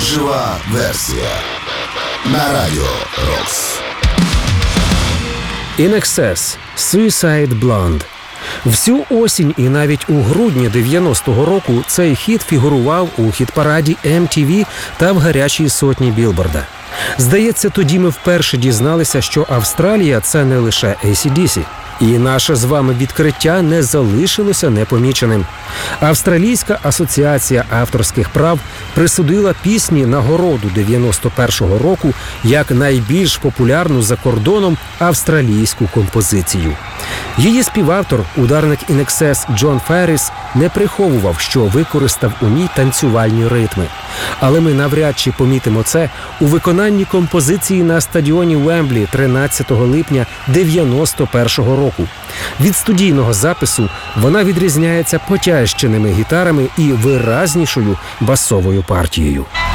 Жива версія на Радіо Рокс. In Excess – Suicide Blonde. Всю осінь і навіть у грудні 90-го року цей хіт фігурував у хіт-параді MTV та в гарячій сотні Білборда. Здається, тоді ми вперше дізналися, що Австралія – це не лише AC/DC. І наше з вами відкриття не залишилося непоміченим. Австралійська асоціація авторських прав присудила пісні нагороду 91-го року як найбільш популярну за кордоном австралійську композицію. Її співавтор, ударник In Excess Джон Ферріс, не приховував, що використав у ній танцювальні ритми. Але ми навряд чи помітимо це у виконанні композиції на стадіоні Уемблі 13 липня 91-го року. Від студійного запису вона відрізняється потяжченими гітарами і виразнішою басовою партією.